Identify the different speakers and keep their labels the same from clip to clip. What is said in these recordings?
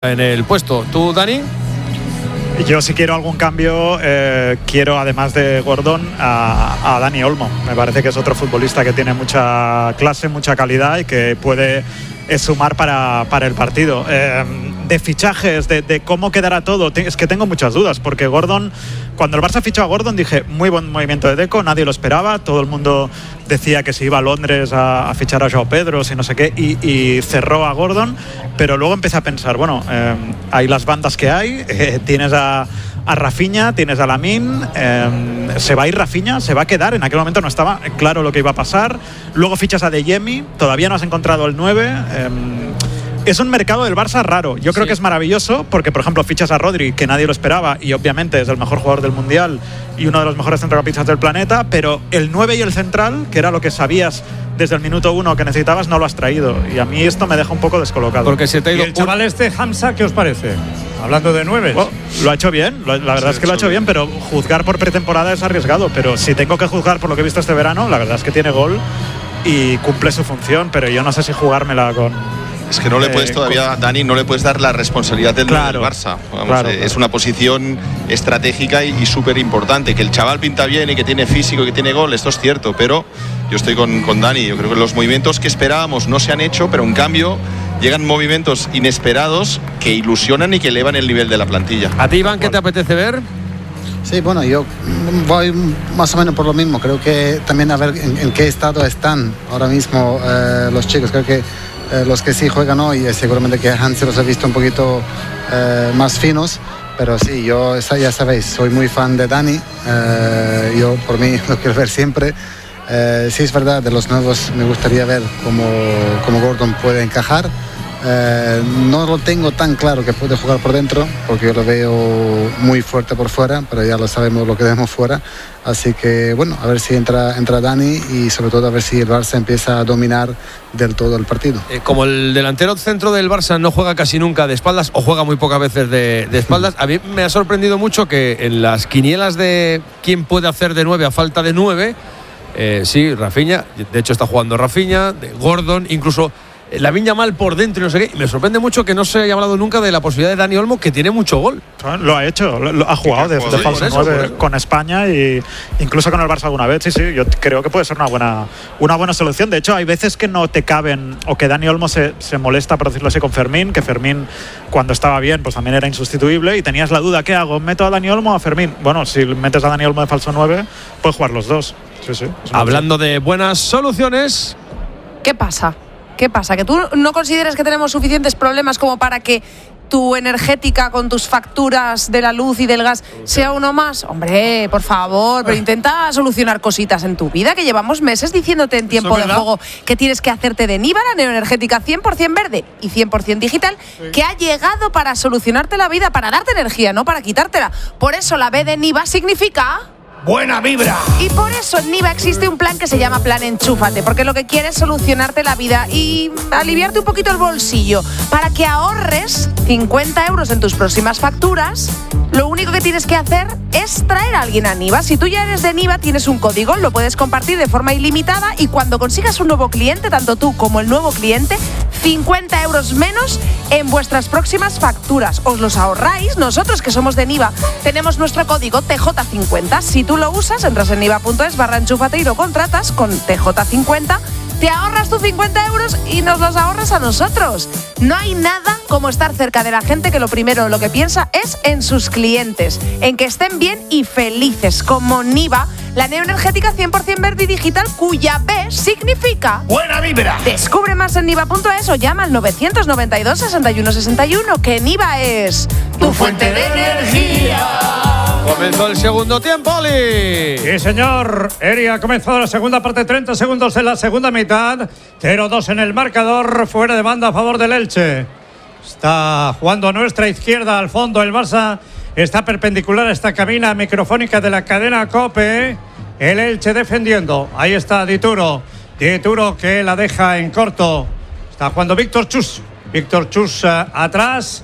Speaker 1: en el puesto. ¿Tú, Dani?
Speaker 2: Yo si quiero algún cambio, quiero además de Gordon a Dani Olmo. Me parece que es otro futbolista que tiene mucha clase, mucha calidad y que puede sumar para el partido. De fichajes, de cómo quedará todo, es que tengo muchas dudas, porque Gordon, cuando el Barça fichó a Gordon, dije, muy buen movimiento de Deco, nadie lo esperaba, todo el mundo decía que se iba a Londres a fichar a Joao Pedro, si no sé qué, y cerró a Gordon, pero luego empecé a pensar, bueno, hay las bandas que hay, tienes a Rafinha, tienes a Lamine, se va a ir Rafinha, se va a quedar, en aquel momento no estaba claro lo que iba a pasar, luego fichas a Adeyemi, todavía no has encontrado el 9, es un mercado del Barça raro. Yo creo que es maravilloso porque, por ejemplo, fichas a Rodri, que nadie lo esperaba y obviamente es el mejor jugador del Mundial y uno de los mejores centrocampistas del planeta, pero el 9 y el central, que era lo que sabías desde el minuto 1 que necesitabas, no lo has traído. Y a mí esto me deja un poco descolocado.
Speaker 1: Porque se te ha ido.
Speaker 3: ¿Y el chaval Hamza, qué os parece? Hablando de 9.
Speaker 2: Lo ha hecho bien, la verdad es que lo ha hecho bien, pero juzgar por pretemporada es arriesgado. Pero si tengo que juzgar por lo que he visto este verano, la verdad es que tiene gol y cumple su función, pero yo no sé si jugármela con...
Speaker 4: Es que no le puedes todavía, Dani, no le puedes dar la responsabilidad del Barça. Vamos, es una posición estratégica y súper importante. Que el chaval pinta bien y que tiene físico y que tiene gol, esto es cierto, pero yo estoy con Dani. Yo creo que los movimientos que esperábamos no se han hecho, pero en cambio llegan movimientos inesperados que ilusionan y que elevan el nivel de la plantilla.
Speaker 1: ¿A ti, Iván, qué te apetece ver?
Speaker 5: Sí, bueno, yo voy más o menos por lo mismo. Creo que también a ver en qué estado están ahora mismo los chicos. Creo que los que sí juegan hoy, seguramente que Hansi los ha visto un poquito más finos, pero sí, yo ya sabéis, soy muy fan de Dani, yo por mí lo quiero ver siempre. Sí, es verdad, de los nuevos me gustaría ver cómo Gordon puede encajar. No lo tengo tan claro que puede jugar por dentro, porque yo lo veo muy fuerte por fuera, pero ya lo sabemos lo que vemos fuera. Así que bueno, a ver si entra Dani y sobre todo a ver si el Barça empieza a dominar del todo el partido.
Speaker 1: Como el delantero centro del Barça no juega casi nunca de espaldas o juega muy pocas veces de espaldas, a mí me ha sorprendido mucho que en las quinielas de quién puede hacer de 9 a falta de 9, sí, Rafinha, de hecho está jugando Rafinha, de Gordon, incluso Lamine Yamal por dentro y no sé qué. Me sorprende mucho que no se haya hablado nunca de la posibilidad de Dani Olmo, que tiene mucho gol.
Speaker 2: Lo ha hecho, ha jugado de falso 9 con España y incluso con el Barça alguna vez. Sí, yo creo que puede ser una buena solución. De hecho, hay veces que no te caben, o que Dani Olmo se molesta, por decirlo así, con Fermín, que Fermín cuando estaba bien pues también era insustituible y tenías la duda, ¿qué hago? ¿Meto a Dani Olmo o a Fermín? Bueno, si metes a Dani Olmo de falso 9, puedes jugar los dos. Sí.
Speaker 1: Hablando de buenas soluciones,
Speaker 6: ¿qué pasa? ¿Qué pasa? ¿Que tú no consideras que tenemos suficientes problemas como para que tu energética con tus facturas de la luz y del gas sea uno más? Hombre, por favor, pero intenta solucionar cositas en tu vida, que llevamos meses diciéndote en tiempo de juego que tienes que hacerte de Niva, la neoenergética 100% verde y 100% digital, que ha llegado para solucionarte la vida, para darte energía, no para quitártela. Por eso la B de Niva significa...
Speaker 3: ¡buena vibra!
Speaker 6: Y por eso en Niva existe un plan que se llama Plan Enchúfate, porque lo que quiere es solucionarte la vida y aliviarte un poquito el bolsillo para que ahorres 50 euros en tus próximas facturas. Lo único que tienes que hacer es traer a alguien a Niva. Si tú ya eres de Niva, tienes un código, lo puedes compartir de forma ilimitada y cuando consigas un nuevo cliente, tanto tú como el nuevo cliente, 50 euros menos en vuestras próximas facturas. Os los ahorráis. Nosotros, que somos de Niva, tenemos nuestro código TJ50. Si tú lo usas, entras en niva.es/enchúfate y lo contratas con TJ50, te ahorras tus 50 euros y nos los ahorras a nosotros. No hay nada como estar cerca de la gente que lo primero lo que piensa es en sus clientes, en que estén bien y felices, como Niva, la neoenergética 100% verde y digital, cuya B significa
Speaker 3: ¡buena vibra!
Speaker 6: Descubre más en niva.es o llama al 992 61 61, que Niva es tu fuente de energía.
Speaker 1: Comenzó el segundo tiempo, Oli.
Speaker 3: Sí, señor. Eri, ha comenzado la segunda parte, 30 segundos en la segunda mitad. 0-2 en el marcador, fuera de banda a favor del Elche. Está jugando a nuestra izquierda, al fondo. El Barça está perpendicular a esta cabina microfónica de la cadena COPE. El Elche defendiendo. Ahí está Dituro. Dituro que la deja en corto. Está jugando Víctor Chus. Víctor Chus atrás.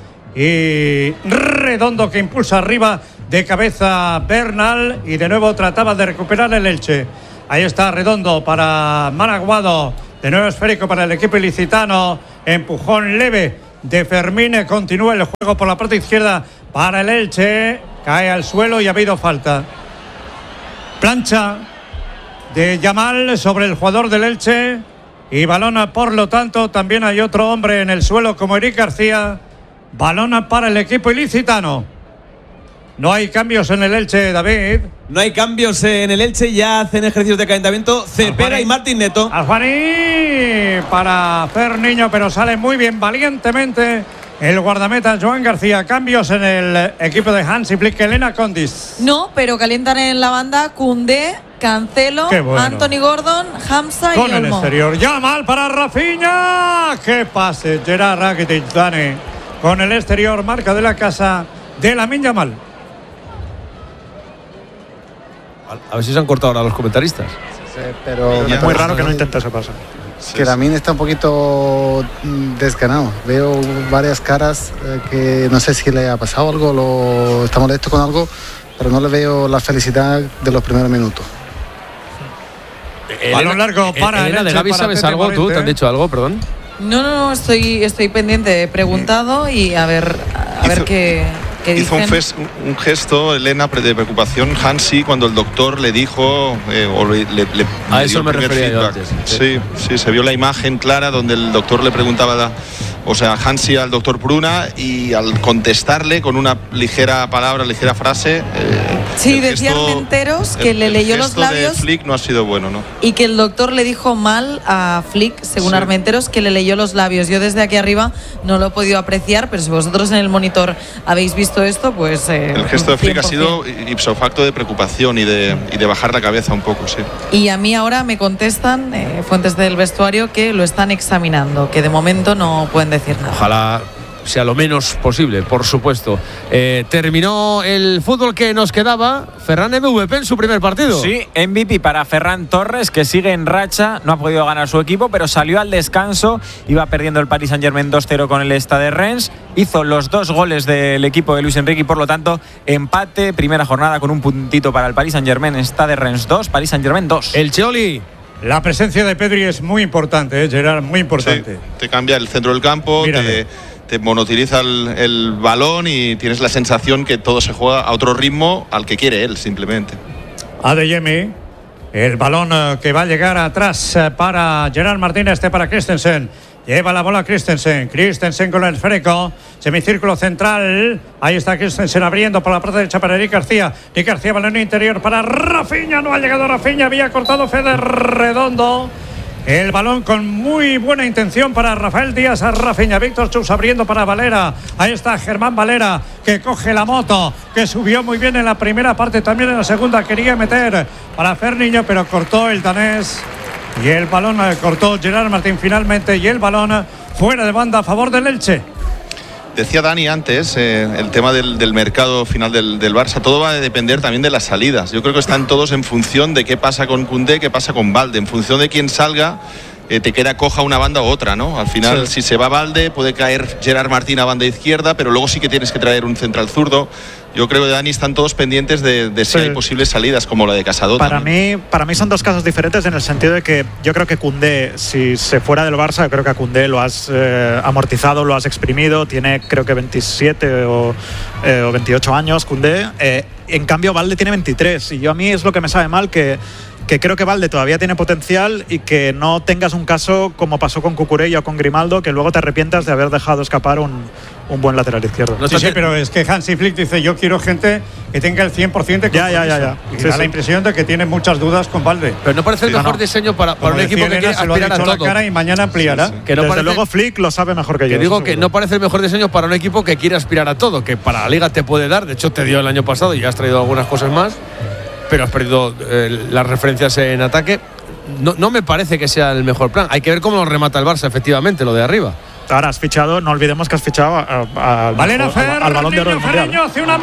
Speaker 3: Y Redondo que impulsa arriba. De cabeza Bernal y de nuevo trataba de recuperar el Elche. Ahí está Redondo para Managuado. De nuevo esférico para el equipo ilicitano. Empujón leve de Fermín. Continúa el juego por la parte izquierda para el Elche. Cae al suelo y ha habido falta. Plancha de Yamal sobre el jugador del Elche. Y balón, por lo tanto, también hay otro hombre en el suelo como Eric García. Balón para el equipo ilicitano. No hay cambios en el Elche, David.
Speaker 7: No hay cambios en el Elche, ya hacen ejercicios de calentamiento Cepeda y Martín Neto.
Speaker 3: Alfani para Ferniño, pero sale muy bien, valientemente, el guardameta Joan García. Cambios en el equipo de Hansi Flick. Elena Condis.
Speaker 8: No, pero calientan en la banda Koundé, Cancelo,
Speaker 3: bueno.
Speaker 8: Anthony Gordon, Hamza y
Speaker 3: Con el
Speaker 8: Olmo.
Speaker 3: exterior, ya mal para Rafinha. ¡Qué pase! Gerard Rakitic, Dani. Con el exterior, marca de la casa de Lamine Yamal.
Speaker 1: A ver si se han cortado ahora los comentaristas.
Speaker 5: Sí, pero
Speaker 2: es muy raro que no intente ese pase.
Speaker 5: Que Lamine está un poquito desganado. Veo varias caras que no sé si le ha pasado algo, está molesto con algo, pero no le veo la felicidad de los primeros minutos.
Speaker 3: Balón largo para
Speaker 1: Elena, de Gavi, ¿sabes algo tú? ¿Te han dicho algo? Perdón.
Speaker 8: No, estoy pendiente, he preguntado y a ver qué
Speaker 4: hizo
Speaker 8: dicen.
Speaker 4: un gesto, Elena, de preocupación, Hansi, cuando el doctor le dijo o le
Speaker 1: a
Speaker 4: le
Speaker 1: eso
Speaker 4: dio
Speaker 1: me
Speaker 4: el primer
Speaker 1: refería yo
Speaker 4: feedback.
Speaker 1: antes.
Speaker 4: Sí, se vio la imagen clara donde el doctor le preguntaba, Hansi al doctor Bruna, y al contestarle con una ligera palabra, ligera frase.
Speaker 8: Sí, decía Armenteros que le leyó los labios.
Speaker 4: El gesto de Flick no ha sido bueno, ¿no?
Speaker 8: Y que el doctor le dijo mal a Flick, según Armenteros, que le leyó los labios. Yo desde aquí arriba no lo he podido apreciar, pero si vosotros en el monitor habéis visto esto, pues...
Speaker 4: el gesto de Flick ha sido ipso facto de preocupación y de bajar la cabeza un poco, sí.
Speaker 8: Y a mí ahora me contestan fuentes del vestuario que lo están examinando, que de momento no pueden decir nada.
Speaker 1: Ojalá sea lo menos posible, por supuesto. Terminó el fútbol que nos quedaba. Ferran MVP en su primer partido.
Speaker 9: Sí, MVP para Ferran Torres, que sigue en racha. No ha podido ganar su equipo, pero salió al descanso. Iba perdiendo el Paris Saint-Germain 2-0 con el Stade Reims. Hizo los 2 goles del equipo de Luis Enrique y, por lo tanto, empate. Primera jornada con un puntito para el Paris Saint-Germain. Stade Reims 2, Paris Saint-Germain 2.
Speaker 1: El Cheoli.
Speaker 3: La presencia de Pedri es muy importante, Gerard, muy importante.
Speaker 4: Sí, te cambia el centro del campo, te monotiliza el balón y tienes la sensación que todo se juega a otro ritmo al que quiere él, simplemente.
Speaker 3: Adeyemi, el balón que va a llegar atrás para Gerard Martínez, para Christensen. Lleva la bola Christensen con el esférico, semicírculo central. Ahí está Christensen abriendo por la parte derecha para Eric García. Eric García, balón interior para Rafinha. No ha llegado Rafinha, había cortado Fede Redondo. El balón con muy buena intención para Rafael Díaz a Rafinha. Víctor Chus abriendo para Valera. Ahí está Germán Valera, que coge la moto, que subió muy bien en la primera parte, también en la segunda quería meter para Ferniño, pero cortó el danés. Y el balón cortó Gerard Martín finalmente, y el balón fuera de banda a favor del Elche.
Speaker 4: Decía Dani antes, el tema del mercado final del Barça, todo va a depender también de las salidas. Yo creo que están todos en función de qué pasa con Koundé, qué pasa con Balde. En función de quién salga, te queda coja una banda u otra, ¿no? Al final, si se va Balde, puede caer Gerard Martín a banda izquierda, pero luego sí que tienes que traer un central zurdo. Yo creo que, Dani, están todos pendientes de si hay posibles salidas, como la de Casado.
Speaker 2: Para mí son dos casos diferentes, en el sentido de que yo creo que Koundé, si se fuera del Barça, yo creo que a Koundé lo has amortizado, lo has exprimido. Tiene, creo que 27 o 28 años Koundé. En cambio, Balde tiene 23. Y a mí es lo que me sabe mal, que creo que Balde todavía tiene potencial, y que no tengas un caso como pasó con Cucurella o con Grimaldo, que luego te arrepientas de haber dejado escapar un buen lateral izquierdo.
Speaker 3: Sí, pero es que Hansi Flick dice: yo quiero gente que tenga el 100% de
Speaker 2: ya.
Speaker 3: Y da la impresión de que tiene muchas dudas con Balde.
Speaker 1: Pero no parece el mejor diseño para un equipo que quiere aspirar a todo.
Speaker 3: La cara y mañana ampliará.
Speaker 1: Que no
Speaker 2: Desde
Speaker 1: parece,
Speaker 2: luego Flick lo sabe mejor que yo.
Speaker 1: Que digo que no parece el mejor diseño para un equipo que quiere aspirar a todo, que para la Liga te puede dar. De hecho, te dio el año pasado y has traído algunas cosas más, pero has perdido las referencias en ataque. No me parece que sea el mejor plan. Hay que ver cómo lo remata el Barça, efectivamente, lo de arriba.
Speaker 2: Ahora has fichado, no olvidemos que has fichado al Balón de Oro del Mundial.
Speaker 3: Hace un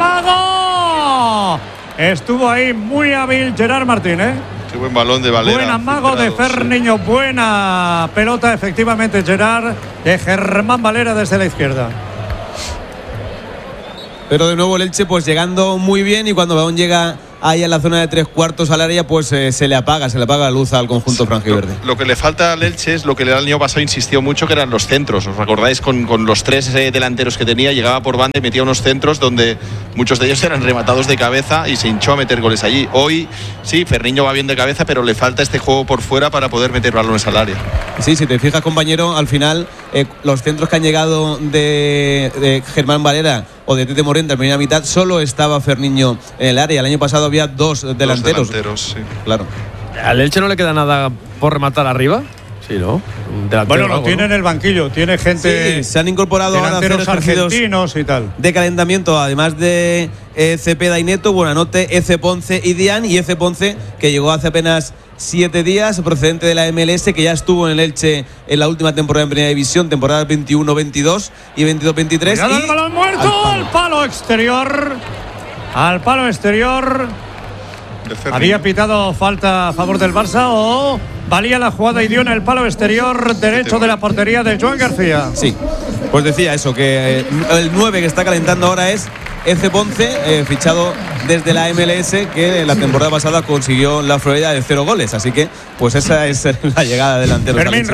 Speaker 3: amago. Estuvo ahí muy hábil Gerard Martín,
Speaker 4: Qué buen balón de Valera.
Speaker 3: Buen amago de Ferniño, buena pelota, efectivamente, Gerard, de Germán Valera desde la izquierda.
Speaker 7: Pero de nuevo el Elche pues llegando muy bien, y cuando el balón llega ahí en la zona de 3/4 al área, pues se le apaga la luz al conjunto franjiverde.
Speaker 4: Lo que le falta al Elche es lo que el año pasado insistió mucho, que eran los centros. ¿Os acordáis? Con los 3 delanteros que tenía, llegaba por banda y metía unos centros donde muchos de ellos eran rematados de cabeza y se hinchó a meter goles allí. Hoy sí, Ferniño va bien de cabeza, pero le falta este juego por fuera para poder meter balones al área.
Speaker 7: Sí, si te fijas, compañero, al final los centros que han llegado de Germán Valera o de Tete Morente en primera mitad, solo estaba Ferniño en el área. El año pasado había dos delanteros.
Speaker 4: Sí.
Speaker 7: Claro.
Speaker 1: ¿Al Elche no le queda nada por rematar arriba? Sí, ¿no?
Speaker 3: Bueno, lo tiene en el banquillo, tiene gente.
Speaker 7: Sí, se han incorporado ahora
Speaker 3: delanteros argentinos y tal.
Speaker 7: De calentamiento, además de Cepeda y Neto, Buenanote, Eze Ponce y Dian. Y Eze Ponce, que llegó hace apenas 7 días, procedente de la MLS, que ya estuvo en el Elche en la última temporada en Primera División, temporada 21-22 y 22-23.
Speaker 3: Y el balón muerto al palo exterior. Al palo exterior. ¿Había pitado falta a favor del Barça o valía la jugada y dio en el palo exterior derecho de la portería de Joan García?
Speaker 7: Sí, pues decía eso, que el 9 que está calentando ahora es Eze Ponce, fichado desde la MLS, que la temporada pasada consiguió la Florida de 0 goles. Así que, pues esa es la llegada delantero.
Speaker 3: Fermín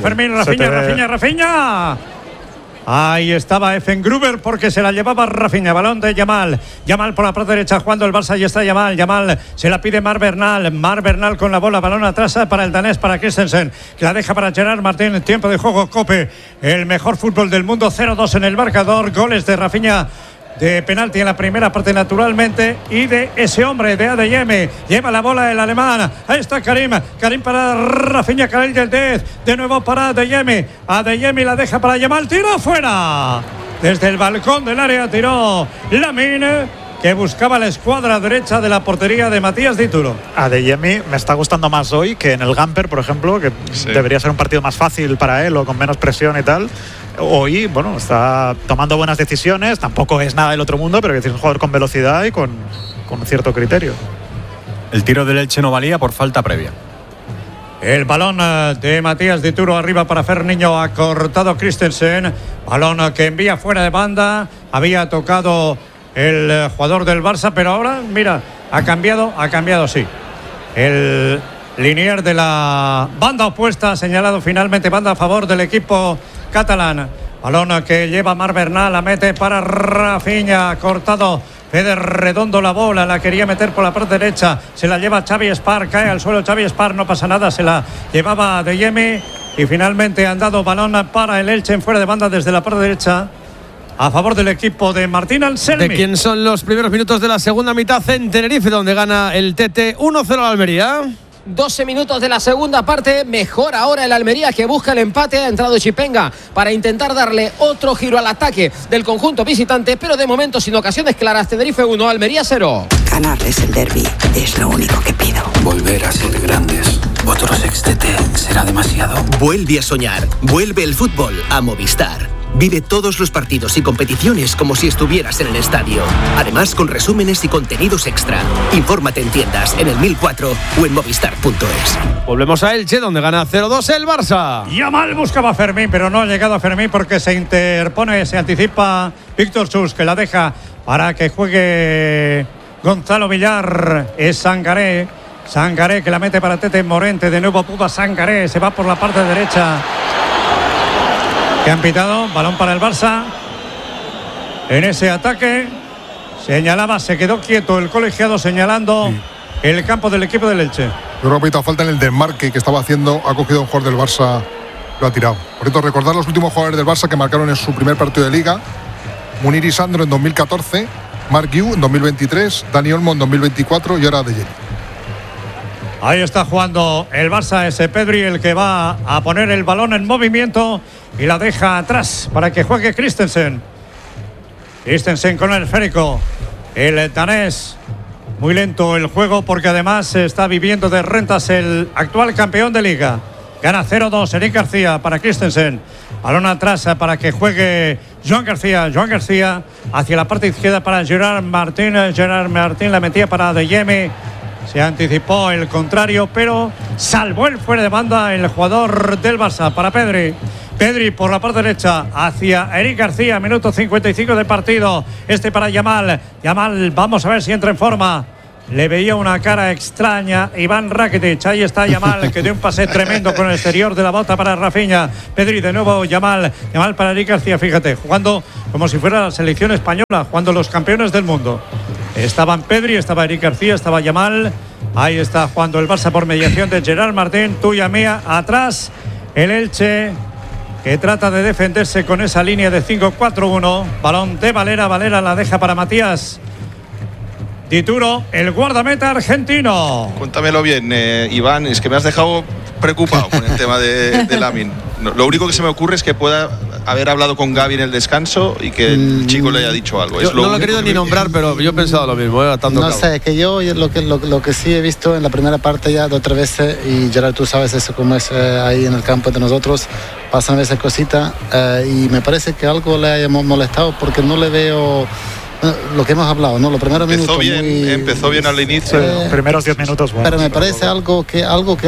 Speaker 3: Rafinha. Ahí estaba Effengruber porque se la llevaba Rafinha. Balón de Yamal por la parte derecha jugando el Barça. Y está Yamal se la pide Marc Bernal con la bola. Balón atrás para el danés, para Christensen, que la deja para Gerard Martín. Tiempo de juego, Cope. El mejor fútbol del mundo. 0-2 en el marcador. Goles de Rafinha de penalti en la primera parte, naturalmente, y de ese hombre de Adeyemi. Lleva la bola el alemán. Ahí está Karim para Rafinha, Karel Yildiz, de nuevo para Adeyemi la deja para Yamal, tiro fuera desde el balcón del área, tiró Lamine, que buscaba la escuadra derecha de la portería de Matías Dituro.
Speaker 2: Adeyemi me está gustando más hoy que en el Gamper, por ejemplo, que debería ser un partido más fácil para él o con menos presión y tal. Hoy, bueno, está tomando buenas decisiones, tampoco es nada del otro mundo, pero es un jugador con velocidad y con cierto criterio.
Speaker 10: El tiro del Elche no valía por falta previa.
Speaker 3: El balón de Matías Dituro arriba para Ferniño, ha cortado Christensen, balón que envía fuera de banda, había tocado el jugador del Barça, pero ahora, mira, ha cambiado, sí. El linier de la banda opuesta ha señalado finalmente banda a favor del equipo catalán. Balón que lleva Marc Bernal, la mete para Rafinha, cortado Fede Redondo la bola, la quería meter por la parte derecha, se la lleva Xavi Espar, cae al suelo Xavi Espar, no pasa nada, se la llevaba Adeyemi y finalmente han dado balón para el Elche en fuera de banda desde la parte derecha a favor del equipo de Martín Anselmi.
Speaker 1: ¿De quién son los primeros minutos de la segunda mitad en Tenerife, donde gana el TT 1-0 al Almería?
Speaker 11: 12 minutos de la segunda parte, mejor ahora el Almería, que busca el empate. Ha entrado Chipenga para intentar darle otro giro al ataque del conjunto visitante, pero de momento sin ocasiones claras. Tenerife 1, Almería 0.
Speaker 12: Ganarles el derbi es lo único que pido.
Speaker 13: Volver a ser grandes. Otro sextete será demasiado.
Speaker 14: Vuelve a soñar. Vuelve el fútbol a Movistar. Vive todos los partidos y competiciones como si estuvieras en el estadio. Además, con resúmenes y contenidos extra. Infórmate en tiendas, en el 1004 o en movistar.es.
Speaker 1: Volvemos a Elche, donde gana 0-2 el Barça.
Speaker 3: Yamal buscaba a Fermín, pero no ha llegado a Fermín porque se interpone, se anticipa Víctor Chus, que la deja para que juegue Gonzalo Villar. Es Sangaré, que la mete para Tete Morente. De nuevo Pupa Sangaré, se va por la parte derecha. Que han pitado, balón para el Barça. En ese ataque señalaba, se quedó quieto el colegiado señalando el campo del equipo del Elche.
Speaker 15: Yo creo que ha pitado falta en el desmarque que estaba haciendo, ha cogido un jugador del Barça, lo ha tirado. Por cierto, recordar los últimos jugadores del Barça que marcaron en su primer partido de Liga: Munir y Sandro en 2014, Marc Guiu en 2023, Dani Olmo en 2024 y ahora Adeyemi.
Speaker 3: Ahí está jugando el Barça, ese Pedri, el que va a poner el balón en movimiento y la deja atrás para que juegue Christensen. Christensen con el esférico. El danés, muy lento el juego porque además se está viviendo de rentas el actual campeón de Liga. Gana 0-2 Eric García para Christensen. Balón atrás para que juegue Joan García. Joan García hacia la parte izquierda para Gerard Martín. Gerard Martín la metía para Adeyemi. Se anticipó el contrario, pero salvó el fuera de banda el jugador del Barça para Pedri. Pedri por la parte derecha hacia Eric García, minuto 55 de partido. Para Yamal. Yamal, vamos a ver si entra en forma. le veía una cara extraña Iván Rakitic. Ahí está Yamal, que dio un pase tremendo con el exterior de la bota para Rafinha. Pedri de nuevo, Yamal para Eric García, fíjate, jugando como si fuera la selección española, jugando los campeones del mundo. Estaban Pedri, estaba Eric García, estaba Yamal. Ahí está jugando el Barça por mediación de Gerard Martín, tuya mía, atrás el Elche, que trata de defenderse con esa línea de 5-4-1. Balón de Valera, Valera la deja para Matías Dituro, el guardameta argentino.
Speaker 4: Cuéntamelo bien, Iván, es que me has dejado preocupado con el tema de Lamine. Lo único que se me ocurre es que pueda haber hablado con Gavi en el descanso y que el chico le haya dicho algo.
Speaker 1: Yo no lo he querido ni nombrar, pero yo he pensado lo mismo.
Speaker 5: No sé, que yo lo que sí he visto en la primera parte ya de otra vez, y Gerard, tú sabes eso como es ahí en el campo de nosotros, pasan a veces cositas, y me parece que algo le haya molestado porque no le veo lo que hemos hablado, ¿no? Los primeros minutos
Speaker 4: empezó bien al inicio,
Speaker 2: primeros 10 minutos buenos,
Speaker 5: pero me parece algo que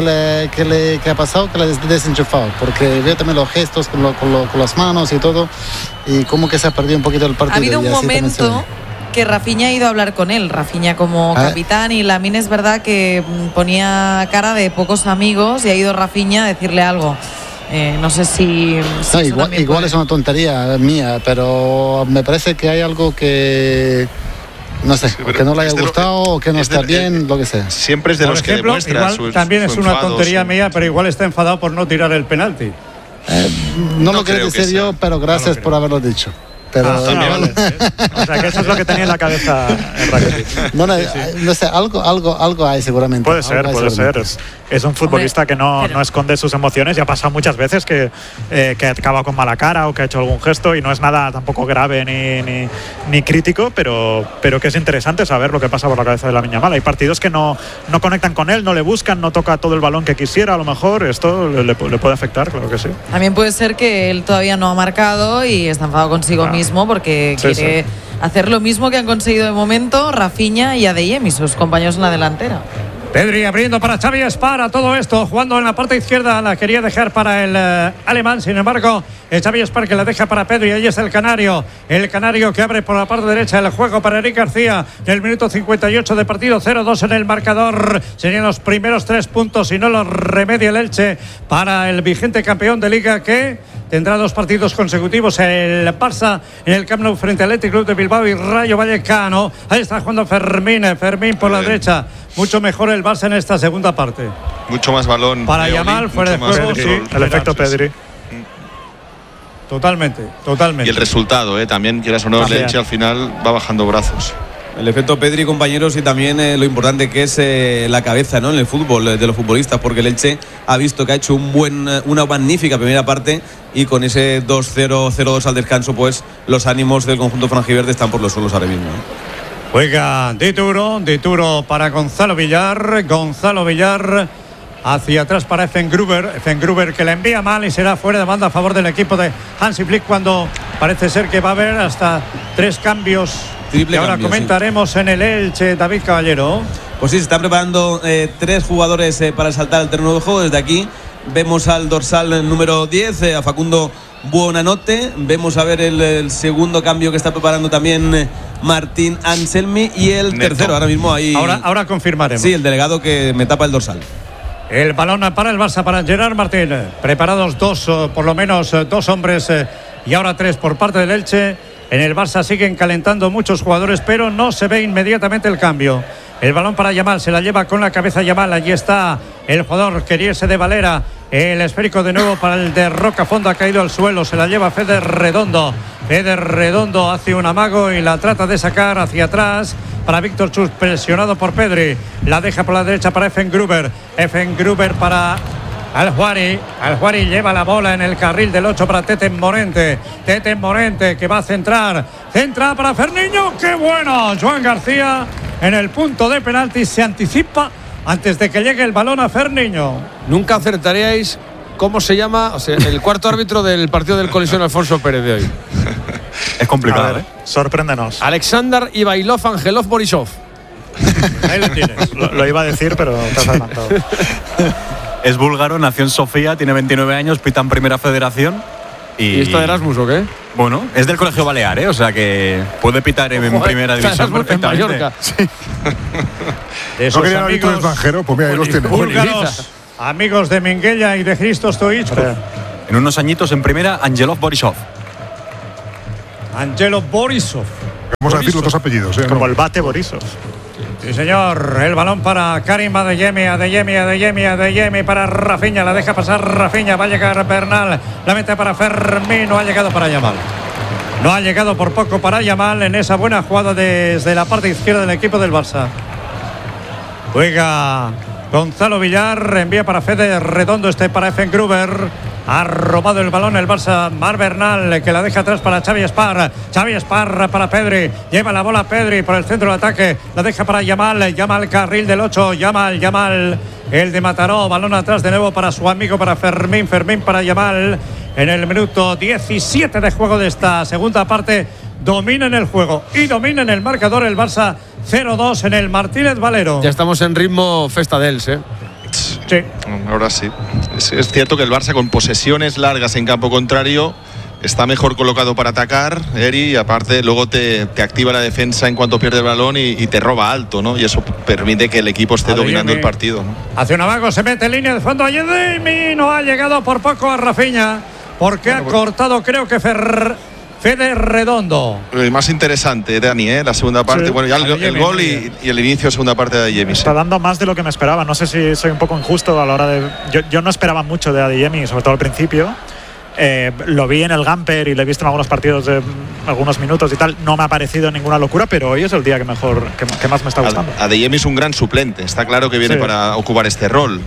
Speaker 5: ha pasado, que le ha desenchufado, porque veo también los gestos con las manos y todo, y como que se ha perdido un poquito el partido.
Speaker 8: Ha habido un momento que Rafinha ha ido a hablar con él, Rafinha como capitán, y Lamine es verdad que ponía cara de pocos amigos y ha ido Rafinha a decirle algo. No sé si
Speaker 5: igual es una tontería mía, pero me parece que hay algo que no sé, que no le haya gustado o que no está bien, lo que sea.
Speaker 4: Siempre es de los que demuestra
Speaker 3: igual también es una tontería mía, pero igual está enfadado por no tirar el penalti.
Speaker 5: No lo quiero decir yo, pero gracias por haberlo dicho. Pero
Speaker 2: vale. O sea, que eso es lo que tenía en la cabeza en Rakitic.
Speaker 5: No sé, algo hay seguramente.
Speaker 2: Puede ser. Es un futbolista que no esconde sus emociones, y ha pasado muchas veces que acaba con mala cara o que ha hecho algún gesto, y no es nada tampoco grave ni crítico, pero que es interesante saber lo que pasa por la cabeza de Lamine Yamal. Hay partidos que no conectan con él, no le buscan, no toca todo el balón que quisiera. A lo mejor esto le puede afectar, claro que sí.
Speaker 8: También puede ser que él todavía no ha marcado y está enfadado consigo mismo porque quiere hacer lo mismo que han conseguido de momento Rafinha y Adeyemi, y sus compañeros en la delantera.
Speaker 3: Pedri abriendo para Xavi Espar, todo esto jugando en la parte izquierda, la quería dejar para el alemán, sin embargo Xavi Espar que la deja para Pedri. Ahí es el canario que abre por la parte derecha el juego para Eric García en el minuto 58 de partido. 0-2 en el marcador, serían los primeros 3 puntos si no los remedia el Elche para el vigente campeón de Liga, que tendrá 2 partidos consecutivos, el Barça en el Camp Nou frente al Athletic Club de Bilbao y Rayo Vallecano. Ahí está jugando Fermín por la derecha. Mucho mejor el Barça en esta segunda parte.
Speaker 4: Mucho más balón
Speaker 3: para Yamal, fuera de juego,
Speaker 2: el efecto Pedri.
Speaker 3: Totalmente.
Speaker 4: Y el resultado, también, quieras o no, el Elche al final va bajando brazos.
Speaker 7: El efecto Pedri, compañeros, y también lo importante que es la cabeza, ¿no?, en el fútbol de los futbolistas, porque el Elche ha visto que ha hecho una magnífica primera parte, y con ese 2-0, 0-2 al descanso, pues los ánimos del conjunto franjiverde están por los suelos ahora mismo.
Speaker 3: Juega Dituro para Gonzalo Villar hacia atrás para Effengruber que la envía mal y será fuera de banda a favor del equipo de Hansi Flick, cuando parece ser que va a haber hasta 3 cambios.
Speaker 7: Triple
Speaker 3: y ahora
Speaker 7: cambio,
Speaker 3: comentaremos en el Elche, David Caballero.
Speaker 7: Pues sí, se están preparando 3 jugadores para saltar al terreno de juego. Desde aquí vemos al dorsal número 10, a Facundo Buonanotte. Vemos a ver el segundo cambio que está preparando también Martín Anselmi, y el tercero ahora mismo ahí.
Speaker 3: Ahora confirmaremos.
Speaker 7: Sí, el delegado que me tapa el dorsal.
Speaker 3: El balón para el Barça, para Gerard Martín. Preparados por lo menos 2 hombres, y ahora 3 por parte del Elche. En el Barça siguen calentando muchos jugadores, pero no se ve inmediatamente el cambio. El balón para Yamal, se la lleva con la cabeza Yamal. Allí está el jugador, queriese de Valera. El esférico de nuevo para el de Rocafondo, ha caído al suelo. Se la lleva Feder Redondo. Feder Redondo hace un amago y la trata de sacar hacia atrás para Víctor Chus, presionado por Pedri. La deja por la derecha para Effengruber para Al-Juari lleva la bola en el carril del 8 para Tete Morente, que va a centra para Ferniño. ¡Qué bueno! Joan García en el punto de penalti se anticipa antes de que llegue el balón a Ferniño.
Speaker 1: Nunca acertaríais cómo se llama, el cuarto árbitro del partido del Colisión Alfonso Pérez de hoy.
Speaker 10: Es complicado,
Speaker 2: Sorpréndenos.
Speaker 1: Alexander Ivailov Angelov Borisov.
Speaker 3: Ahí lo tienes.
Speaker 2: Lo iba a decir, pero te has adelantado.
Speaker 10: Es búlgaro, nació en Sofía, tiene 29 años, pita en Primera Federación.
Speaker 1: ¿Y está de Erasmus o qué?
Speaker 10: Bueno, es del Colegio Balear, o sea que puede pitar en primera división perfectamente.
Speaker 3: Sí. Esos
Speaker 15: no querían árbitro extranjero, pues mira, ahí los tiene.
Speaker 3: Búlgaros, amigos de Minguella y de Hristo Stoichkov.
Speaker 10: En unos añitos en primera, Angelov Borisov.
Speaker 3: Angelov Borisov.
Speaker 15: Vamos a decir los dos apellidos,
Speaker 2: como el bate Borisov.
Speaker 3: Sí, señor. El balón para Karim Adeyemi para Rafinha. La deja pasar Rafinha. Va a llegar Bernal. La mete para Fermín. No ha llegado para Yamal. No ha llegado por poco para Yamal en esa buena jugada desde la parte izquierda del equipo del Barça. Juega Gonzalo Villar. Envía para Fede Redondo. Para Effengruber. Ha robado el balón el Barça. Mar Bernal, que la deja atrás para Xavi Esparra. Xavi Esparra para Pedri. Lleva la bola Pedri por el centro de ataque. La deja para Yamal. Yamal, carril del 8. Yamal. El de Mataró. Balón atrás de nuevo para su amigo, para Fermín. Fermín para Yamal. En el minuto 17 de juego de esta segunda parte. Domina en el juego y domina en el marcador el Barça. 0-2 en el Martínez Valero.
Speaker 1: Ya estamos en ritmo Festa dels,
Speaker 4: Sí. Ahora sí. Es cierto que el Barça, con posesiones largas en campo contrario, está mejor colocado para atacar, Eri, y aparte luego te activa la defensa en cuanto pierde el balón y te roba alto, ¿no? Y eso permite que el equipo esté dominando el partido, ¿no?
Speaker 3: Hace un amago, se mete en línea de fondo. Adeyemi no ha llegado por poco a Rafinha, porque ha cortado, creo que Fede Redondo.
Speaker 4: Más interesante, Dani, la segunda parte. Sí. Bueno, ya el gol y el inicio de segunda parte de Adeyemi.
Speaker 2: Está dando más de lo que me esperaba. No sé si soy un poco injusto a la hora de. Yo no esperaba mucho de Adeyemi, sobre todo al principio. Lo vi en el Gamper y lo he visto en algunos partidos de algunos minutos y tal. No me ha parecido ninguna locura, pero hoy es el día que más me está gustando.
Speaker 4: Adeyemi es un gran suplente. Está claro que viene para ocupar este rol.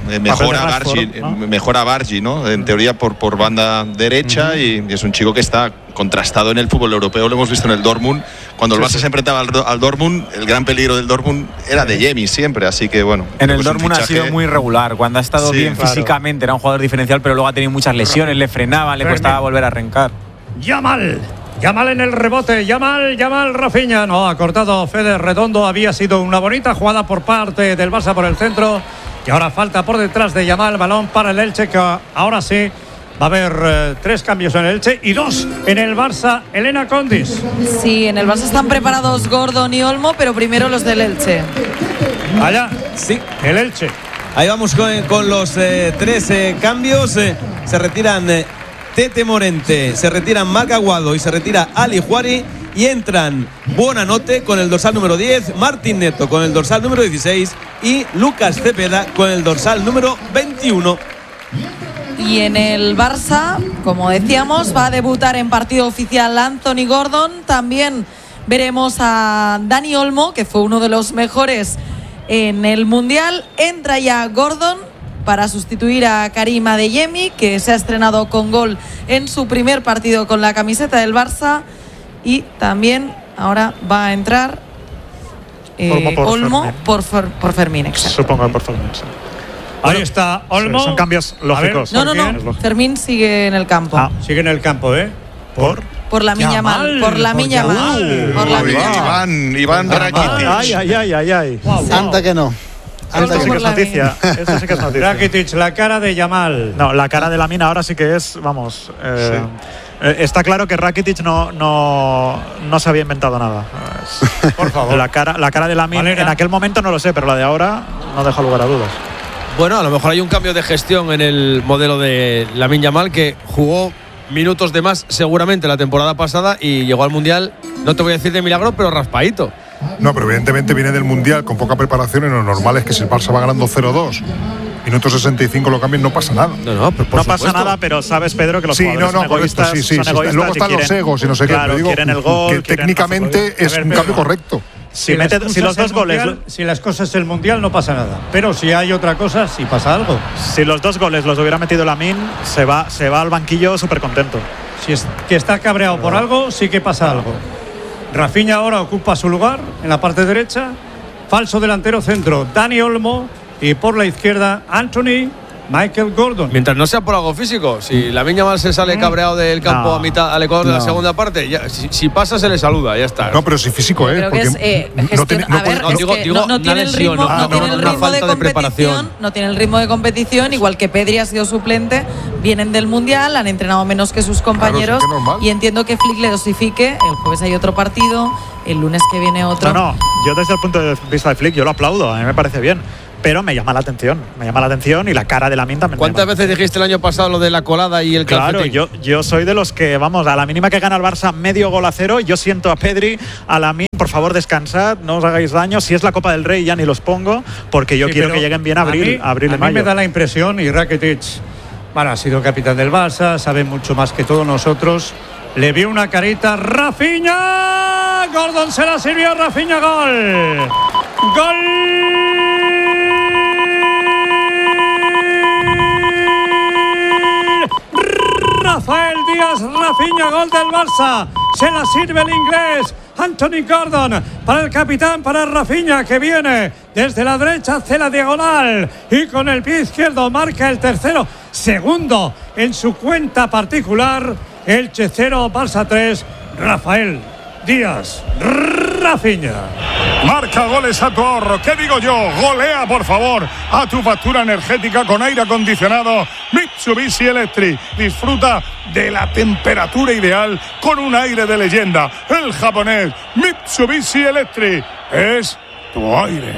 Speaker 4: Mejora Bargi, ¿no? En teoría por banda derecha, y es un chico que está contrastado en el fútbol europeo. Lo hemos visto en el Dortmund. Cuando el Barça se enfrentaba al Dortmund, el gran peligro del Dortmund era Adeyemi siempre, así que bueno.
Speaker 9: En el Dortmund ha sido muy regular. Cuando ha estado bien físicamente era un jugador diferencial, pero luego ha tenido muchas lesiones, le frenaban, le costaba volver a arrancar.
Speaker 3: Yamal en el rebote. Yamal, Rafinha. No, ha cortado Fede Redondo. Había sido una bonita jugada por parte del Barça por el centro. Y ahora falta por detrás de Yamal. Balón para el Elche, que ahora sí va a haber 3 cambios en el Elche y 2 en el Barça. Elena Condis.
Speaker 8: Sí, en el Barça están preparados Gordon y Olmo, pero primero los del Elche.
Speaker 3: Allá, sí, el Elche.
Speaker 7: Ahí vamos con los 3 cambios. Se retiran Tete Morente, se retiran Marc Aguado y se retira Ali Juari. Y entran Buonanotte con el dorsal número 10, Martín Neto con el dorsal número 16 y Lucas Cepeda con el dorsal número 21.
Speaker 8: Y en el Barça, como decíamos, va a debutar en partido oficial Anthony Gordon. También veremos a Dani Olmo, que fue uno de los mejores en el Mundial. Entra ya Gordon para sustituir a Karim Adeyemi, que se ha estrenado con gol en su primer partido con la camiseta del Barça. Y también ahora va a entrar Olmo por Fermín. Exacto.
Speaker 2: Supongo por Fermín, sí.
Speaker 3: Ahí está Olmo.
Speaker 2: Son cambios lógicos.
Speaker 8: No. Fermín sigue en el campo.
Speaker 3: Sigue en el campo,
Speaker 8: Por la miña mal. Por la miña mal.
Speaker 4: Iván Rakitic.
Speaker 2: Ay.
Speaker 5: Anda que no.
Speaker 2: Esto sí que es noticia.
Speaker 3: Rakitic, la cara de Yamal.
Speaker 2: No, la cara de Lamine ahora sí que es, vamos. Está claro que Rakitic no se había inventado nada.
Speaker 3: Por favor.
Speaker 2: La cara de Lamine en aquel momento no lo sé, pero la de ahora no deja lugar a dudas.
Speaker 1: Bueno, a lo mejor hay un cambio de gestión en el modelo de Lamine Yamal, que jugó minutos de más seguramente la temporada pasada y llegó al Mundial, no te voy a decir de milagro, pero raspadito.
Speaker 15: No, pero evidentemente viene del Mundial con poca preparación y lo normal es que si el Barça va ganando 0-2, minuto 65 lo cambian, no pasa nada.
Speaker 2: No pasa nada, pero sabes, Pedro, que los jugadores son egoístas.
Speaker 15: Son egoístas. Luego están los egos y no sé qué, pero digo
Speaker 2: quieren el gol,
Speaker 15: que técnicamente es un cambio correcto.
Speaker 3: Si los dos goles, si las cosas del Mundial no pasa nada, pero si hay otra cosa, si pasa algo.
Speaker 2: Si los 2 goles los hubiera metido Lamine, se va al banquillo súper contento.
Speaker 3: Si es que está cabreado por algo, sí que pasa algo. Rafinha ahora ocupa su lugar en la parte derecha. Falso delantero centro, Dani Olmo. Y por la izquierda, Anthony Michael Gordon.
Speaker 1: Mientras no sea por algo físico. Si Lamine Yamal se sale cabreado del campo a mitad al Ecuador de la segunda parte, ya, si pasa se le saluda, ya está.
Speaker 15: No, pero sí físico,
Speaker 8: creo que no tiene el ritmo de competición. No tiene el ritmo de competición, igual que Pedri ha sido suplente. Vienen del Mundial, han entrenado menos que sus compañeros, y entiendo que Flick le dosifique. El jueves hay otro partido, el lunes que viene otro.
Speaker 2: No, yo desde el punto de vista de Flick yo lo aplaudo, a mí me parece bien. Pero me llama la atención y la cara de Lamine también.
Speaker 1: ¿Cuántas veces dijiste el año pasado lo de la colada y el calcetín?
Speaker 2: Claro, yo soy de los que, vamos, a la mínima que gana el Barça 0,5 yo siento a Pedri, a Lamine, por favor descansad, no os hagáis daño. Si es la Copa del Rey ya ni los pongo, porque yo quiero que lleguen bien a abril y mayo.
Speaker 3: A mí me da la impresión, y Rakitic, bueno, ha sido capitán del Barça, sabe mucho más que todos nosotros. Le vio una carita. Rafinha, Gordon se la sirvió, Rafinha, gol. Gol. Rafael Díaz, Rafinha, gol del Barça. Se la sirve el inglés Anthony Gordon para el capitán, para Rafinha, que viene desde la derecha hacia la diagonal y con el pie izquierdo marca el tercero, segundo en su cuenta particular. Elche 0, Barça 3, Rafael Díaz, Rafinha.
Speaker 16: Marca goles a tu ahorro. ¿Qué digo yo? Golea, por favor, a tu factura energética con aire acondicionado Mitsubishi Electric. Disfruta de la temperatura ideal con un aire de leyenda. El japonés Mitsubishi Electric es tu aire.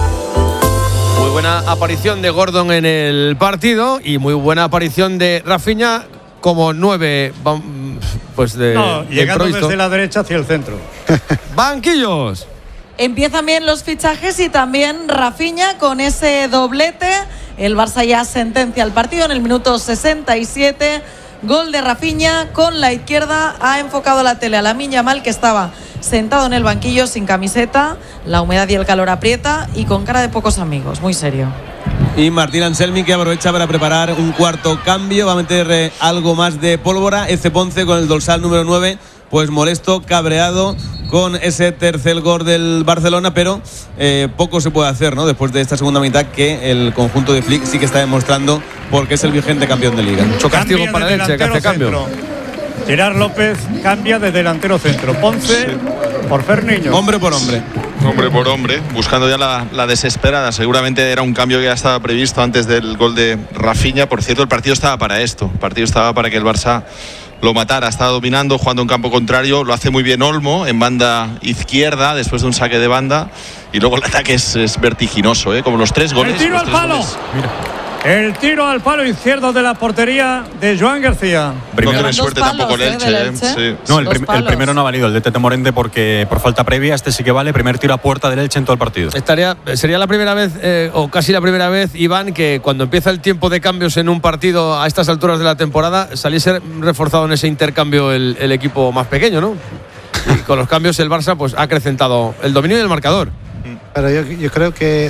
Speaker 1: Muy buena aparición de Gordon en el partido y muy buena aparición de Rafinha como 9, pues
Speaker 3: llegando desde la derecha hacia el centro.
Speaker 1: Banquillos.
Speaker 8: Empiezan bien los fichajes y también Rafinha con ese doblete. El Barça ya sentencia el partido en el minuto 67. Gol de Rafinha con la izquierda. Ha enfocado la tele a Lamine Yamal, que estaba sentado en el banquillo sin camiseta. La humedad y el calor aprieta y con cara de pocos amigos. Muy serio.
Speaker 7: Y Martín Anselmi, que aprovecha para preparar un cuarto cambio. Va a meter algo más de pólvora. Eze Ponce con el dorsal número 9. Pues molesto, cabreado con ese tercer gol del Barcelona, pero poco se puede hacer, ¿no? Después de esta segunda mitad, que el conjunto de Flick sí que está demostrando porque es el vigente campeón de Liga.
Speaker 1: Mucho castigo para el Elche, que hace cambio.
Speaker 3: Gerard López cambia de delantero centro. Ponce por Ferniño.
Speaker 7: Hombre por hombre.
Speaker 4: Hombre por hombre, buscando ya la desesperada. Seguramente era un cambio que ya estaba previsto antes del gol de Rafinha. Por cierto, el partido estaba para esto. El partido estaba para que el Barça lo matara. Está dominando, jugando en campo contrario. Lo hace muy bien Olmo en banda izquierda después de un saque de banda. Y luego el ataque es vertiginoso, como los 3 goles.
Speaker 3: El tiro al palo. Mira. El tiro al palo izquierdo de la portería de Joan García.
Speaker 4: No tiene suerte tampoco el Elche.
Speaker 10: Sí. No, el primero no ha valido, el de Tete Morente, porque por falta previa. Este sí que vale, primer tiro a puerta del Elche en todo el partido.
Speaker 1: Sería la primera vez, o casi la primera vez, Iván, que cuando empieza el tiempo de cambios en un partido a estas alturas de la temporada, saliese reforzado en ese intercambio el equipo más pequeño, ¿no? Y con los cambios el Barça pues ha acrecentado el dominio y el marcador.
Speaker 5: Pero yo creo que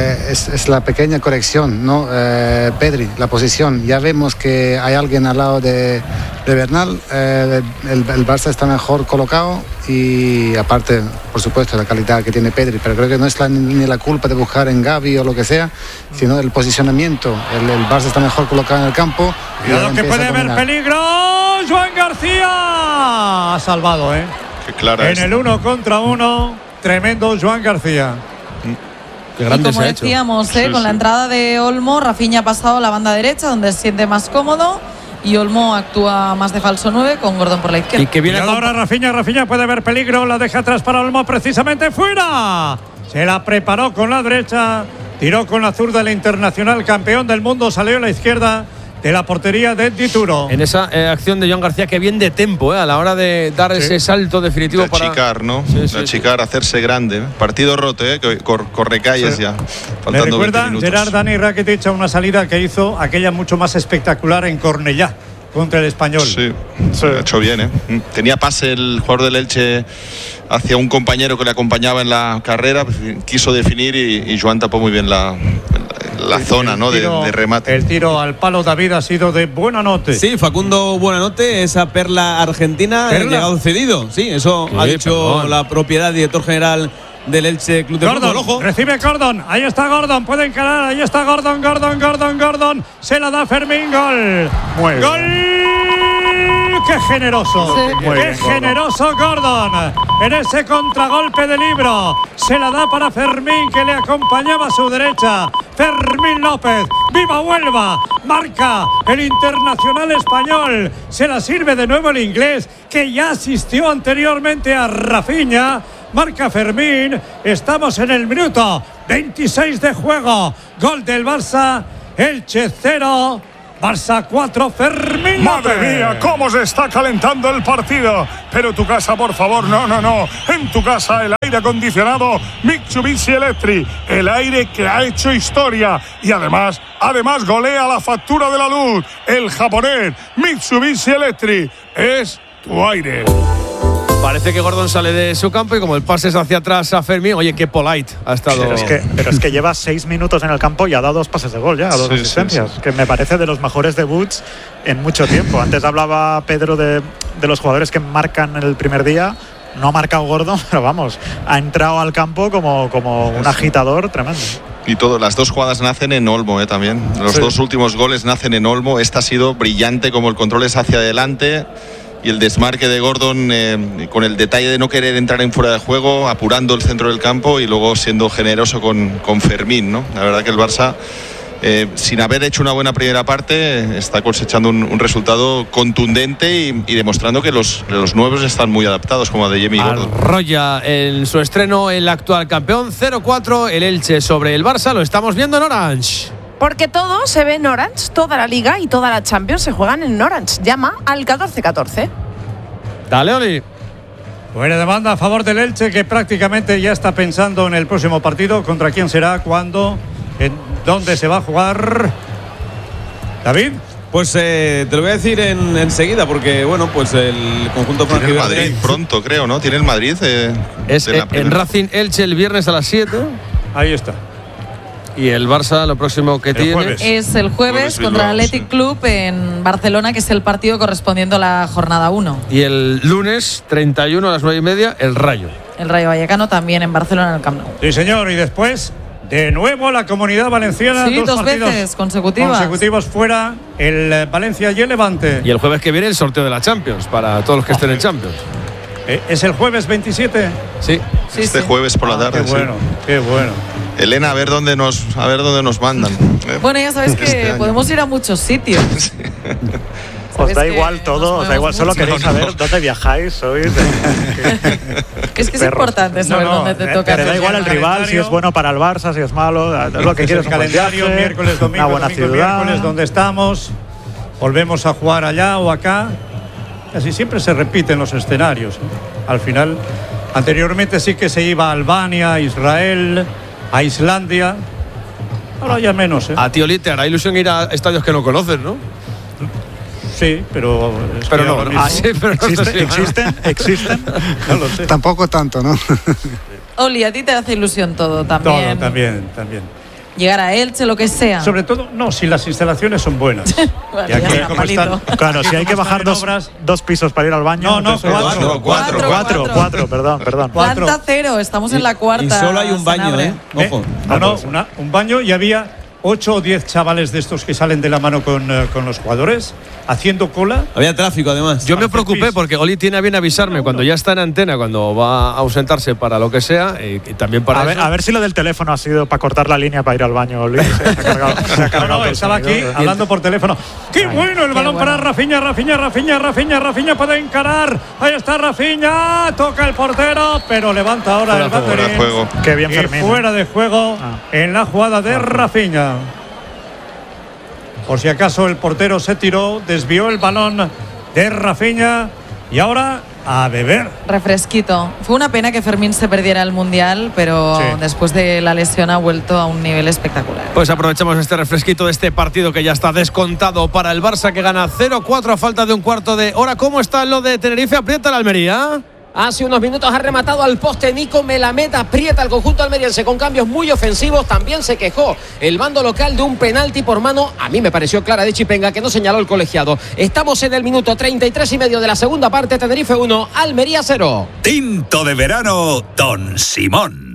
Speaker 5: es la pequeña corrección, ¿no? Pedri, la posición. Ya vemos que hay alguien al lado de Bernal. El Barça está mejor colocado y aparte, por supuesto, la calidad que tiene Pedri. Pero creo que no es ni la culpa de buscar en Gavi o lo que sea, sino el posicionamiento. El Barça está mejor colocado en el campo.
Speaker 3: Cuidado que puede haber peligro. Joan García ha salvado,
Speaker 4: Qué clara
Speaker 3: en el 1 contra 1. Tremendo Joan García.
Speaker 8: Qué grande y como decíamos, con la entrada de Olmo, Rafinha ha pasado a la banda derecha, donde se siente más cómodo, y Olmo actúa más de falso 9 con Gordon por la izquierda.
Speaker 1: Y que viene
Speaker 3: ahora Rafinha puede haber peligro, la deja atrás para Olmo, precisamente fuera. Se la preparó con la derecha, tiró con la zurda el internacional campeón del mundo, salió a la izquierda de la portería de Dituro.
Speaker 1: En esa acción de Joan García, que bien de tempo, a la hora de dar ese salto definitivo
Speaker 4: de para achicar, ¿no? De achicar, hacerse grande. Partido roto, que corre calles ya.
Speaker 3: Me recuerda Gerard Dani Rakitic a una salida que hizo aquella mucho más espectacular en Cornellá contra el Español.
Speaker 4: Sí, ha hecho bien, Tenía pase el jugador del Elche hacia un compañero que le acompañaba en la carrera, quiso definir y Joan tapó muy bien la zona, ¿no? De remate.
Speaker 3: El tiro al palo, David, ha sido de Buenanote.
Speaker 7: Sí, Facundo Buenanote, esa perla argentina, ha llegado cedido. Sí, eso ha dicho la propiedad, director general del Elche Club de Fútbol. Ojo.
Speaker 3: Recibe Gordon. Ahí está Gordon. Puede encarar. Ahí está Gordon. Se la da Fermín. Gol. Gol. ¡Qué generoso!
Speaker 6: Sí.
Speaker 3: ¡Qué generoso Gordon! En ese contragolpe de Libro. Se la da para Fermín, que le acompañaba a su derecha. Fermín López. ¡Viva Huelva! Marca el internacional español. Se la sirve de nuevo el inglés, que ya asistió anteriormente a Rafinha. Marca Fermín. Estamos en el minuto 26 de juego. Gol del Barça. Elche 0. Barça 4, Fermín.
Speaker 16: Madre mía, cómo se está calentando el partido. Pero tu casa, por favor, no. En tu casa el aire acondicionado Mitsubishi Electric. El aire que ha hecho historia. Y además golea la factura de la luz. El japonés Mitsubishi Electric es tu aire.
Speaker 1: Parece que Gordon sale de su campo y como el pase es hacia atrás a Fermín, oye, qué polite ha estado.
Speaker 2: Pero es que lleva 6 minutos en el campo y ha dado 2 pases de gol ya, 2 asistencias. Sí. Que me parece de los mejores debuts en mucho tiempo. Antes hablaba Pedro de los jugadores que marcan el primer día. No ha marcado Gordon, pero vamos, ha entrado al campo como un agitador tremendo.
Speaker 4: Y las 2 jugadas nacen en Olmo también. Los 2 últimos goles nacen en Olmo. Esta ha sido brillante, como el control es hacia adelante. Y el desmarque de Gordon con el detalle de no querer entrar en fuera de juego, apurando el centro del campo y luego siendo generoso con Fermín, ¿no? La verdad que el Barça, sin haber hecho una buena primera parte, está cosechando un resultado contundente y demostrando que los nuevos están muy adaptados, como Adeyemi y Gordon.
Speaker 1: Arroya en su estreno el actual campeón. 0-4 el Elche sobre el Barça. Lo estamos viendo en Orange.
Speaker 6: Porque todo se ve en Orange, toda la Liga y toda la Champions se juegan en Orange. Llama al 1414.
Speaker 1: Dale, Oli.
Speaker 3: Buena demanda a favor del Elche, que prácticamente ya está pensando en el próximo partido. ¿Contra quién será? ¿Cuándo? ¿En dónde se va a jugar? ¿David?
Speaker 7: Pues te lo voy a decir enseguida, porque bueno, pues el conjunto
Speaker 4: tiene el Madrid pronto, creo, ¿no? Tiene el Madrid.
Speaker 1: Es en Racing Elche el viernes a las 7.
Speaker 3: Ahí está.
Speaker 1: Y el Barça lo próximo que tiene
Speaker 8: jueves. Es el jueves contra el Athletic Club en Barcelona, que es el partido correspondiente a la jornada 1.
Speaker 1: Y el lunes 31 a las 9:30 el Rayo.
Speaker 8: El Rayo Vallecano también en Barcelona, en el Camp Nou.
Speaker 3: Sí, señor. Y después, de nuevo, la Comunidad Valenciana.
Speaker 8: Sí, 2 veces consecutivos
Speaker 3: fuera, el Valencia y el Levante.
Speaker 1: Y el jueves que viene el sorteo de la Champions, para todos los que estén en Champions.
Speaker 3: ¿Es el jueves 27?
Speaker 1: Sí.
Speaker 4: Este jueves por la tarde.
Speaker 3: Qué bueno.
Speaker 4: Elena, a ver dónde nos mandan.
Speaker 8: Bueno, ya sabéis que podemos ir a muchos sitios.
Speaker 2: Os da igual todo, os da igual, solo queréis saber dónde viajáis, sois.
Speaker 8: Es que es importante saber dónde te toca.
Speaker 2: Te da igual el rival, si es bueno para el Barça, si es malo, lo que quieres.
Speaker 3: El calendario, miércoles, domingo,
Speaker 2: una buena ciudad.
Speaker 3: Miércoles, donde estamos, volvemos a jugar allá o acá. Así siempre se repiten los escenarios. Al final, anteriormente sí que se iba a Albania, a Israel, a Islandia. Ahora ya menos.
Speaker 1: A ti, Oli, te hará ilusión ir a estadios que no conoces, ¿no?
Speaker 3: Sí, pero ¿Existen? No lo sé.
Speaker 5: Tampoco tanto, ¿no?
Speaker 8: Oli, a ti te hace ilusión todo también.
Speaker 3: Todo, también.
Speaker 8: Llegar a Elche, lo que sea.
Speaker 3: Sobre todo, no, si las instalaciones son buenas.
Speaker 8: Bueno,
Speaker 3: y aquí, como están,
Speaker 2: claro, si hay que bajar 2 pisos para ir al baño.
Speaker 3: No,
Speaker 2: 4, perdón.
Speaker 8: Planta 0, estamos en la cuarta.
Speaker 7: Y solo hay un baño, Ojo.
Speaker 3: Un baño, y había 8 o 10 chavales de estos que salen de la mano con los jugadores haciendo cola.
Speaker 7: Había tráfico, además.
Speaker 1: Yo me preocupé porque Oli tiene a bien avisarme cuando ya está en antena, cuando va a ausentarse para lo que sea, y también para
Speaker 2: a ver si lo del teléfono ha sido para cortar la línea para ir al baño, Oli. Se ha cargado
Speaker 3: estaba aquí hablando por teléfono. ¡Qué bueno el balón para Rafinha puede encarar! Ahí está Rafinha, toca el portero, pero levanta ahora el banderín.
Speaker 2: Qué bien, Fermín.
Speaker 3: Fuera de juego en la jugada de Rafinha. Por si acaso el portero se tiró, desvió el balón de Rafinha y ahora a beber.
Speaker 8: Refresquito. Fue una pena que Fermín se perdiera el Mundial, pero después de la lesión ha vuelto a un nivel espectacular.
Speaker 1: Pues aprovechamos este refresquito de este partido que ya está descontado para el Barça, que gana 0-4 a falta de un cuarto de hora. ¿Cómo está lo de Tenerife? ¿Aprieta la Almería?
Speaker 11: Hace unos minutos ha rematado al poste Nico Melamed, aprieta al conjunto almeriense con cambios muy ofensivos. También se quejó el bando local de un penalti por mano. A mí me pareció clara de Chipenga, que no señaló el colegiado. Estamos en el minuto 33,5 de la segunda parte. Tenerife 1, Almería 0.
Speaker 17: Tinto de verano Don Simón.